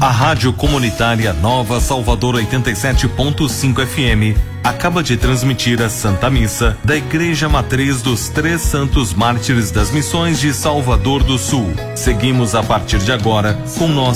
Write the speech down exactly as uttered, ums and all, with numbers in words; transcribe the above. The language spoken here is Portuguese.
A Rádio Comunitária Nova Salvador oitenta e sete ponto cinco F M acaba de transmitir a Santa Missa da Igreja Matriz dos Três Santos Mártires das Missões de Salvador do Sul. Seguimos a partir de agora com nossa